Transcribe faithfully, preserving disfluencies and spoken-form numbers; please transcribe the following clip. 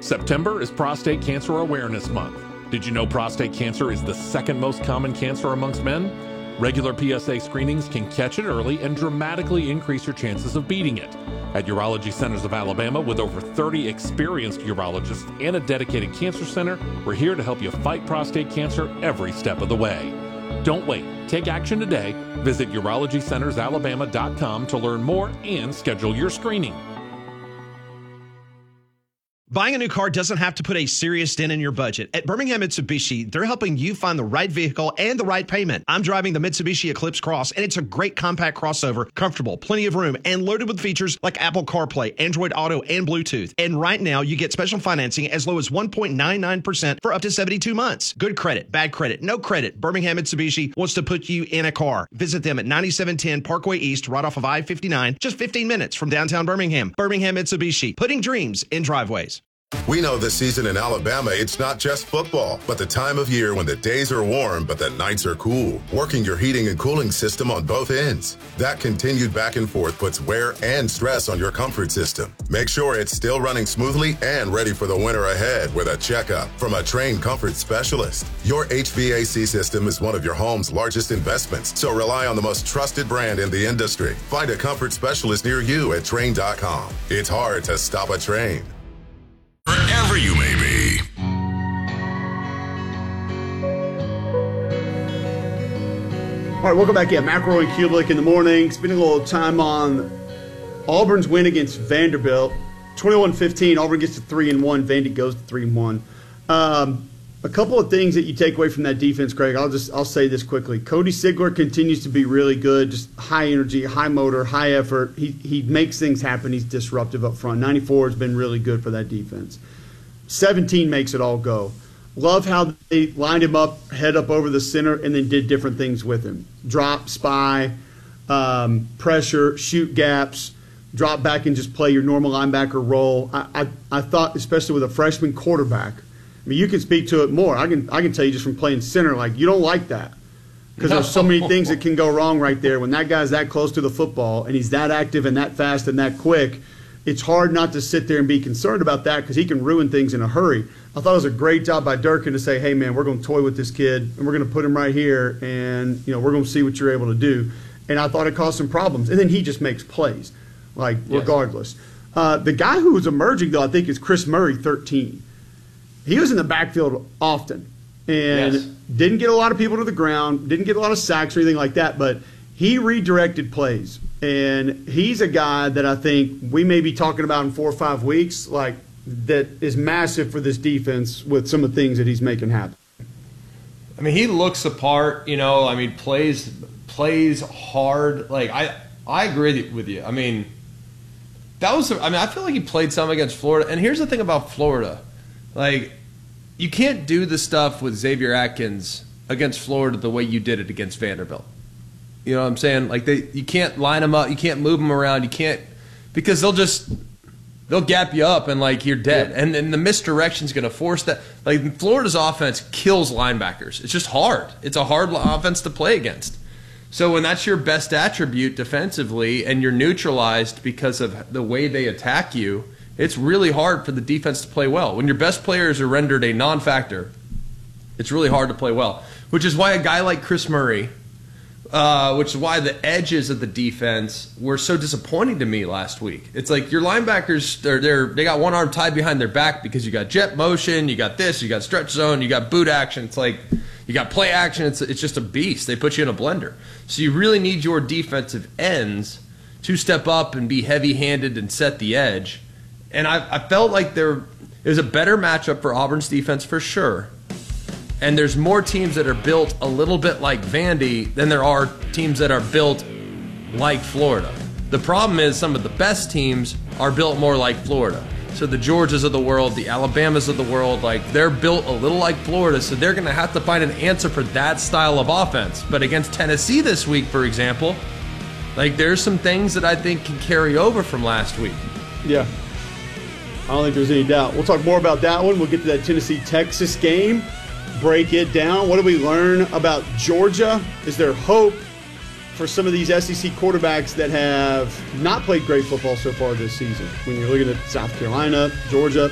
September is Prostate Cancer Awareness Month. Did you know prostate cancer is the second most common cancer amongst men? Regular P S A screenings can catch it early and dramatically increase your chances of beating it. At Urology Centers of Alabama, with over thirty experienced urologists and a dedicated cancer center, we're here to help you fight prostate cancer every step of the way. Don't wait. Take action today. Visit urology centers alabama dot com to learn more and schedule your screening. Buying a new car doesn't have to put a serious dent in your budget. At Birmingham Mitsubishi, they're helping you find the right vehicle and the right payment. I'm driving the Mitsubishi Eclipse Cross, and it's a great compact crossover, comfortable, plenty of room, and loaded with features like Apple CarPlay, Android Auto, and Bluetooth. And right now, you get special financing as low as one point nine nine percent for up to seventy-two months. Good credit, bad credit, no credit. Birmingham Mitsubishi wants to put you in a car. Visit them at ninety-seven ten Parkway East, right off of I fifty-nine, just fifteen minutes from downtown Birmingham. Birmingham Mitsubishi, putting dreams in driveways. We know this season in Alabama, it's not just football, but the time of year when the days are warm, but the nights are cool. Working your heating and cooling system on both ends. That continued back and forth puts wear and stress on your comfort system. Make sure it's still running smoothly and ready for the winter ahead with a checkup from a trained comfort specialist. Your H V A C system is one of your home's largest investments, so rely on the most trusted brand in the industry. Find a comfort specialist near you at Train dot com. It's hard to stop a train. Wherever you may be. All right, welcome back in. McElroy and Kubelik in the morning. Spending a little time on Auburn's win against Vanderbilt. twenty-one fifteen, Auburn gets to three and one. Vandy goes to three and one. Um, a couple of things that you take away from that defense, Craig. I'll just I'll say this quickly. Cody Sigler continues to be really good. Just high energy, high motor, high effort. He he makes things happen. He's disruptive up front. ninety-four has been really good for that defense. seventeen makes it all go. Love how they lined him up, head up over the center, and then did different things with him. Drop, spy, um, pressure, shoot gaps, drop back and just play your normal linebacker role. I, I, I thought, especially with a freshman quarterback, I mean, you can speak to it more. I can I can tell you just from playing center, like, you don't like that. Because no. there's so many things that can go wrong right there. When that guy's that close to the football and he's that active and that fast and that quick, it's hard not to sit there and be concerned about that because he can ruin things in a hurry. I thought it was a great job by Durkin to say, hey, man, we're going to toy with this kid, and we're going to put him right here, and you know we're going to see what you're able to do. And I thought it caused some problems. And then he just makes plays, like, yes. regardless. Uh, the guy who was emerging, though, I think is Chris Murray, thirteen. He was in the backfield often and yes. didn't get a lot of people to the ground, didn't get a lot of sacks or anything like that, but he redirected plays. And he's a guy that I think we may be talking about in four or five weeks, like, that is massive for this defense with some of the things that he's making happen. I mean, he looks the part, you know, I mean, plays plays hard. Like, I I agree with you. I mean, that was, I mean, I feel like he played some against Florida. And here's the thing about Florida. Like, you can't do the stuff with Xavier Atkins against Florida the way you did it against Vanderbilt. You know what I'm saying? Like, they, you can't line them up. You can't move them around. You can't, because they'll just, they'll gap you up and, like, you're dead. Yeah. And then the misdirection's going to force that. Like, Florida's offense kills linebackers. It's just hard. It's a hard offense to play against. So when that's your best attribute defensively and you're neutralized because of the way they attack you, it's really hard for the defense to play well. When your best players are rendered a non-factor, it's really hard to play well, which is why a guy like Chris Murray, uh, which is why the edges of the defense were so disappointing to me last week. It's like your linebackers, they're, they're, they got one arm tied behind their back because you got jet motion, you got this, you got stretch zone, you got boot action. It's like you got play action. It's, it's just a beast. They put you in a blender. So you really need your defensive ends to step up and be heavy-handed and set the edge. And I, I felt like there it was a better matchup for Auburn's defense for sure. And there's more teams that are built a little bit like Vandy than there are teams that are built like Florida. The problem is some of the best teams are built more like Florida. So the Georgias of the world, the Alabamas of the world, like they're built a little like Florida, so they're going to have to find an answer for that style of offense. But against Tennessee this week, for example, like there's some things that I think can carry over from last week. Yeah. I don't think there's any doubt. We'll talk more about that one. We'll get to that Tennessee-Texas game, break it down. What do we learn about Georgia? Is there hope for some of these S E C quarterbacks that have not played great football so far this season? When you're looking at South Carolina, Georgia,